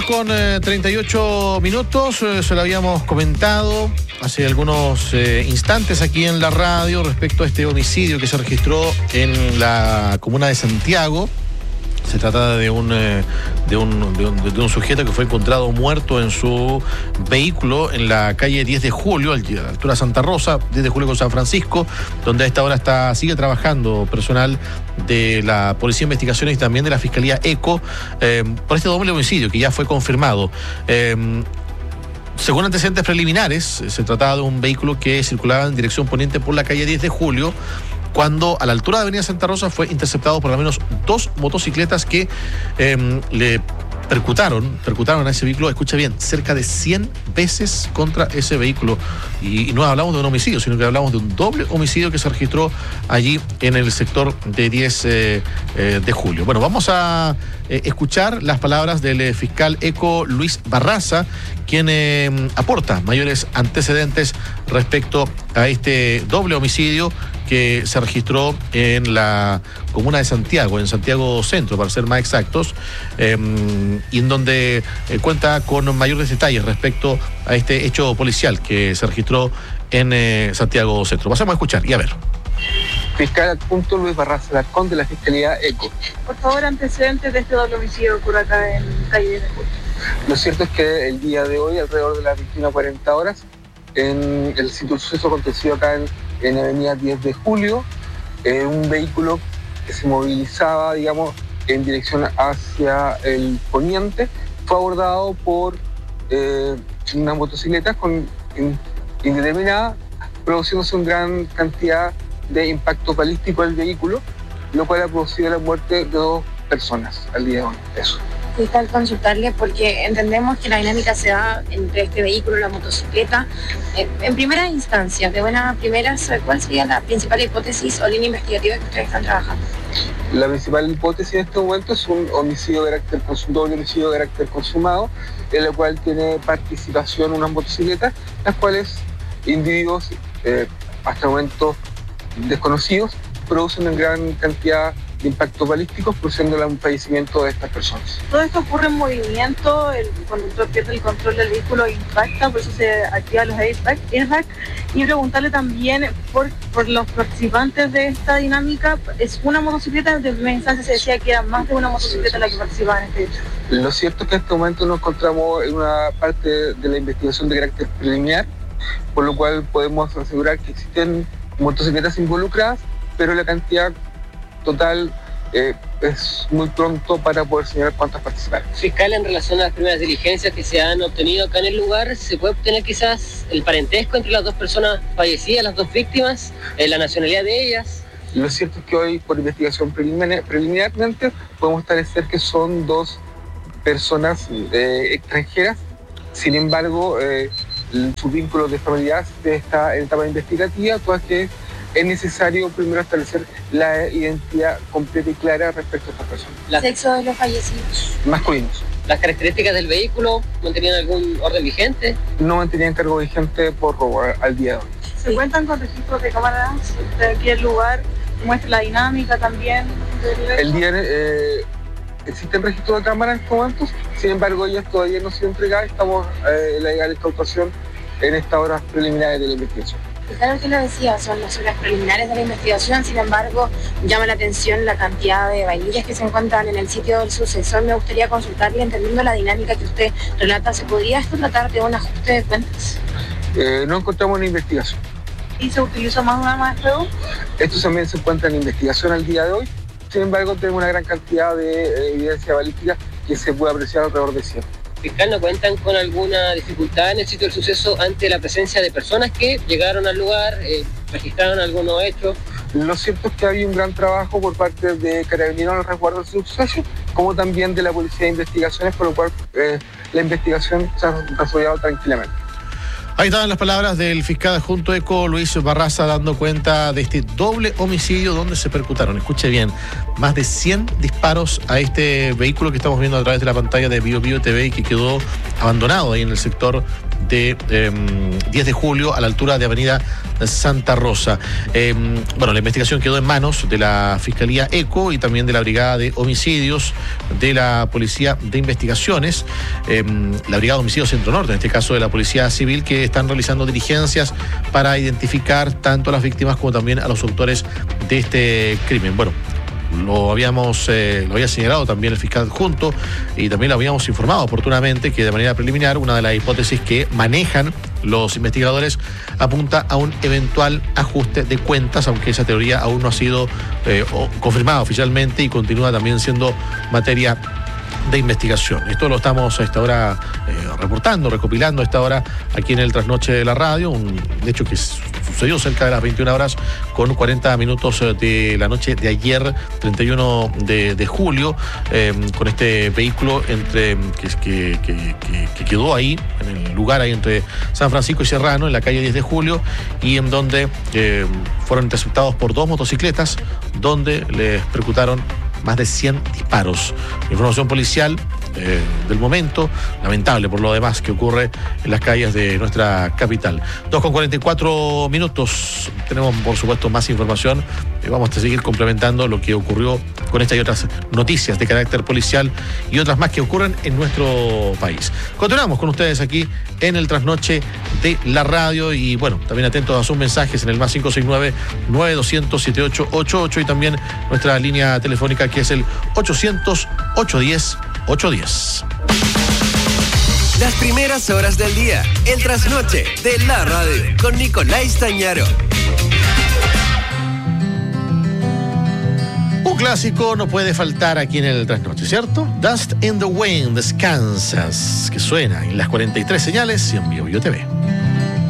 2:38, se lo habíamos comentado hace algunos instantes aquí en la radio respecto a este homicidio que se registró en la comuna de Santiago. Se trata de un sujeto que fue encontrado muerto en su vehículo en la calle 10 de Julio, a la altura de Santa Rosa, 10 de Julio con San Francisco, donde a esta hora sigue trabajando personal de la Policía de Investigaciones y también de la Fiscalía ECO por este doble homicidio que ya fue confirmado. Según antecedentes preliminares, se trataba de un vehículo que circulaba en dirección poniente por la calle 10 de Julio, cuando a la altura de Avenida Santa Rosa fue interceptado por al menos 2 motocicletas que le percutaron a ese vehículo, escucha bien, cerca de 100 veces contra ese vehículo. Y no hablamos de un homicidio, sino que hablamos de un doble homicidio que se registró allí en el sector de 10 de julio. Bueno, vamos a escuchar las palabras del fiscal ECO Luis Barraza, quien aporta mayores antecedentes respecto a este doble homicidio que se registró en la comuna de Santiago, en Santiago Centro, para ser más exactos, y en donde cuenta con mayores detalles respecto a este hecho policial que se registró en Santiago Centro. Pasamos a escuchar y a ver. Fiscal adjunto Luis Barraza Larcón, de la Fiscalía ECO. Por favor, antecedentes de este doble homicidio que ocurre acá en calle 10 de Julio. Lo cierto es que el día de hoy, alrededor de las 21:40 horas, en el sitio del suceso acontecido acá en Avenida 10 de Julio, un vehículo que se movilizaba, digamos, en dirección hacia el poniente, fue abordado por una motocicleta indeterminada, produciéndose una gran cantidad de impacto balístico del vehículo, lo cual ha producido la muerte de 2 personas al día de hoy. Eso. Fiscal, consultarle porque entendemos que la dinámica se da entre este vehículo y la motocicleta. En primera instancia, de buena primera, ¿cuál sería la principal hipótesis o línea investigativa que ustedes están trabajando? La principal hipótesis en este momento es un homicidio de carácter doble homicidio de carácter consumado, en el cual tiene participación unas motocicletas, las cuales individuos hasta el momento desconocidos producen una gran cantidad de impactos balísticos, produciendo un fallecimiento de estas personas. Todo esto ocurre en movimiento, el conductor pierde el control del vehículo e impacta, por eso se activan los airbags. Y preguntarle también por los participantes de esta dinámica. ¿Es una motocicleta? De primera instancia se decía que era más de una motocicleta la que participaba en este hecho. Lo cierto es que en este momento nos encontramos en una parte de la investigación de carácter preliminar, por lo cual podemos asegurar que existen motocicletas involucradas, pero la cantidad total es muy pronto para poder señalar cuántas participaron. Fiscal, en relación a las primeras diligencias que se han obtenido acá en el lugar, ¿se puede obtener quizás el parentesco entre las 2 personas fallecidas, las 2 víctimas, la nacionalidad de ellas? Lo cierto es que hoy, por investigación preliminarmente, podemos establecer que son 2 personas extranjeras. Sin embargo, sus vínculos de familiaridad está en etapa investigativa, todas que es necesario primero establecer la identidad completa y clara respecto a estas personas. ¿El sexo de los fallecidos? Masculinos. ¿Las características del vehículo mantenían algún orden vigente? No mantenían cargo vigente por robo al día de hoy. ¿Se cuentan con registros de cámaras de aquí el lugar? ¿Muestra la dinámica también? El día existen registros de cámaras en estos momentos, sin embargo ellas todavía no han sido entregadas. Estamos en la legal incautación en estas horas preliminares de la investigación. Claro que lo decía, son las horas preliminares de la investigación, sin embargo, llama la atención la cantidad de vainillas que se encuentran en el sitio del suceso. Me gustaría consultarle, entendiendo la dinámica que usted relata, ¿se podría esto tratar de un ajuste de cuentas? No encontramos una investigación. ¿Y se utiliza más una arma de fuego? Esto también se encuentra en investigación al día de hoy, sin embargo, tenemos una gran cantidad de evidencia balística que se puede apreciar alrededor de 100. Fiscal, ¿no cuentan con alguna dificultad en el sitio del suceso ante la presencia de personas que llegaron al lugar, registraron algunos hechos? Lo cierto es que había un gran trabajo por parte de Carabineros al resguardo del suceso, como también de la Policía de Investigaciones, por lo cual la investigación se ha desarrollado tranquilamente. Ahí estaban las palabras del fiscal adjunto ECO Luis Barraza dando cuenta de este doble homicidio donde se percutaron, escuche bien, más de 100 disparos a este vehículo que estamos viendo a través de la pantalla de Bio Bio TV y que quedó abandonado ahí en el sector de 10 de julio a la altura de Avenida Santa Rosa. La investigación quedó en manos de la Fiscalía ECO y también de la Brigada de Homicidios de la Policía de Investigaciones, la Brigada de Homicidios Centro Norte, en este caso de la Policía Civil, que están realizando diligencias para identificar tanto a las víctimas como también a los autores de este crimen. Bueno, lo había señalado también el fiscal adjunto y también lo habíamos informado oportunamente que de manera preliminar una de las hipótesis que manejan los investigadores apunta a un eventual ajuste de cuentas, aunque esa teoría aún no ha sido confirmada oficialmente y continúa también siendo materia de investigación. Esto lo estamos a esta hora recopilando a esta hora aquí en el Trasnoche de la Radio, un hecho que sucedió cerca de las 21 horas con 40 minutos de la noche de ayer, 31 de julio, con este vehículo que quedó ahí, en el lugar ahí entre San Francisco y Serrano, en la calle 10 de julio, y en donde fueron interceptados por 2 motocicletas, donde les percutaron más de 100 disparos. Información policial del momento, lamentable por lo demás que ocurre en las calles de nuestra capital. 2:44 minutos. Tenemos, por supuesto, más información. Vamos a seguir complementando lo que ocurrió con esta y otras noticias de carácter policial y otras más que ocurren en nuestro país. Continuamos con ustedes aquí en el Trasnoche de la Radio y bueno, también atentos a sus mensajes en el más 569-9200-7888 y también nuestra línea telefónica que es el 800-810-810. Las primeras horas del día, el Trasnoche de la Radio con Nicolás Stañaro. Un clásico no puede faltar aquí en el Trasnoche, ¿cierto? Dust in the Wind, Descansas, que suena en las 43 señales y en Bio TV.